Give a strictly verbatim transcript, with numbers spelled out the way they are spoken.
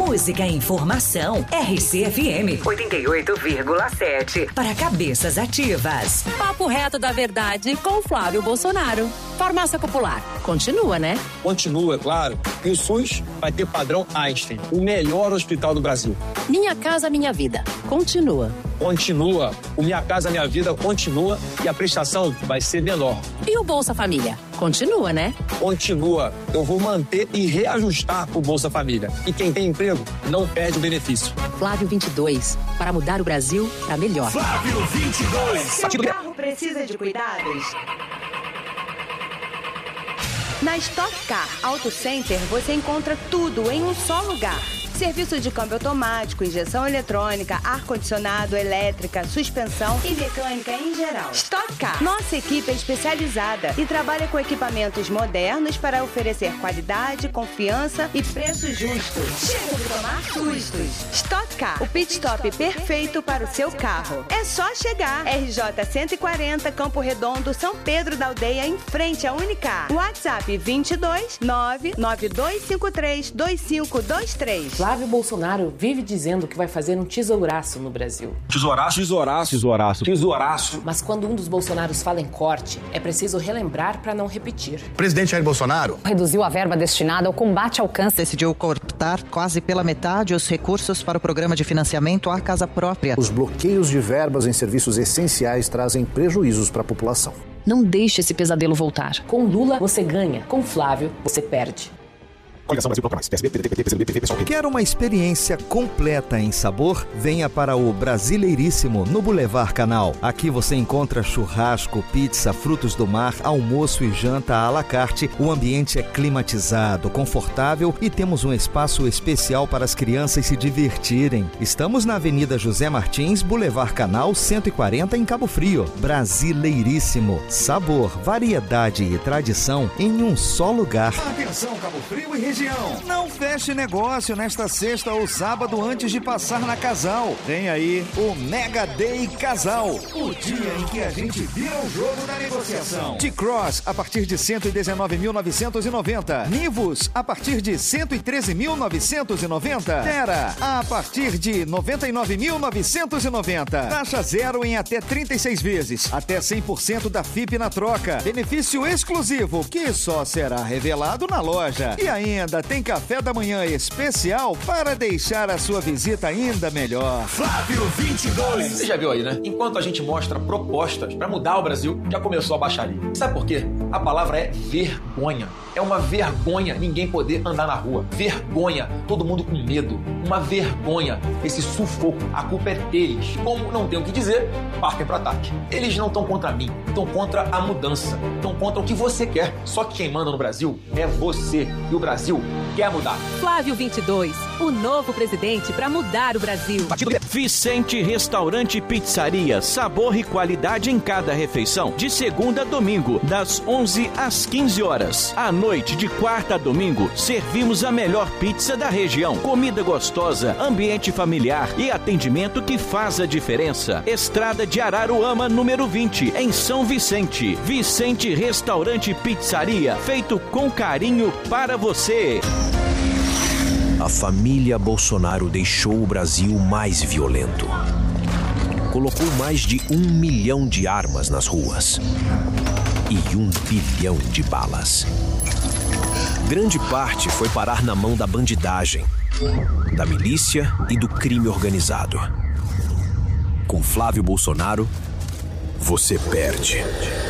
Música e informação. R C F M oitenta e oito vírgula sete. Para cabeças ativas. Papo reto da verdade com Flávio Bolsonaro. Farmácia Popular. Continua, né? Continua, é claro. E o SUS vai ter padrão Einstein, o melhor hospital do Brasil. Minha Casa Minha Vida. Continua. Continua. O Minha Casa Minha Vida continua e a prestação vai ser menor. E o Bolsa Família? Continua, né? Continua. Eu vou manter e reajustar o Bolsa Família. E quem tem emprego não perde o benefício. Flávio vinte e dois. Para mudar o Brasil para melhor. Flávio vinte e dois. Seu carro precisa de cuidados? Na Stock Car Auto Center você encontra tudo em um só lugar. Serviço de câmbio automático, injeção eletrônica, ar-condicionado, elétrica, suspensão e mecânica em geral. Stock Car. Nossa equipe é especializada e trabalha com equipamentos modernos para oferecer qualidade, confiança e preço justo. Chega de tomar sustos. Stock Car, o pit stop perfeito para o seu carro. É só chegar. R J cento e quarenta, Campo Redondo, São Pedro da Aldeia, em frente à Unicar. WhatsApp vinte e dois, nove nove dois cinco três, dois cinco dois três. Flávio Bolsonaro vive dizendo que vai fazer um tesouraço no Brasil. Tesouraço? Tesouraço. Tesouraço. Tesouraço. Mas quando um dos Bolsonaros fala em corte, é preciso relembrar para não repetir. Presidente Jair Bolsonaro reduziu a verba destinada ao combate ao câncer. Decidiu cortar quase pela metade os recursos para o programa de financiamento à casa própria. Os bloqueios de verbas em serviços essenciais trazem prejuízos para a população. Não deixe esse pesadelo voltar. Com Lula, você ganha. Com Flávio, você perde. Coligação Brasil Bloco Mais. P S B, P D T, P S B, P T, P S B. Quer uma experiência completa em sabor? Venha para o Brasileiríssimo, no Boulevard Canal. Aqui você encontra churrasco, pizza, frutos do mar, almoço e janta à la carte. O ambiente é climatizado, confortável e temos um espaço especial para as crianças se divertirem. Estamos na Avenida José Martins, Boulevard Canal cento e quarenta, em Cabo Frio. Brasileiríssimo. Sabor, variedade e tradição em um só lugar. Atenção, Cabo Frio e região. Não feche negócio nesta sexta ou sábado antes de passar na Casal. Vem aí o Mega Day Casal, o dia em que a gente vira o jogo da negociação. T-Cross a partir de cento e dezenove mil novecentos e noventa. Nivus a partir de cento e treze mil novecentos e noventa. Terra a partir de noventa e nove mil novecentos e noventa. Taxa zero em até trinta e seis vezes. Até cem por cento da F I P na troca. Benefício exclusivo que só será revelado na loja. E ainda tem café da manhã especial para deixar a sua visita ainda melhor. Flávio vinte e dois. Você já viu aí, né? Enquanto a gente mostra propostas para mudar o Brasil, já começou a baixaria. Sabe por quê? A palavra é vergonha. É uma vergonha ninguém poder andar na rua. Vergonha, todo mundo com medo. Uma vergonha, esse sufoco. A culpa é deles. Como não tem o que dizer, partem para ataque. Eles não estão contra mim, estão contra a mudança. Estão contra o que você quer. Só que quem manda no Brasil é você. E o Brasil quer mudar. Flávio vinte e dois, o novo presidente para mudar o Brasil. Vicente Restaurante e Pizzaria, sabor e qualidade em cada refeição. De segunda a domingo, das onze às quinze horas. À noite, de quarta a domingo, servimos a melhor pizza da região. Comida gostosa, ambiente familiar e atendimento que faz a diferença. Estrada de Araruama, número vinte, em São Vicente. Vicente Restaurante e Pizzaria, feito com carinho para você. A família Bolsonaro deixou o Brasil mais violento. Colocou mais de um milhão de armas nas ruas e um bilhão de balas. Grande parte foi parar na mão da bandidagem, da milícia e do crime organizado. Com Flávio Bolsonaro, você perde.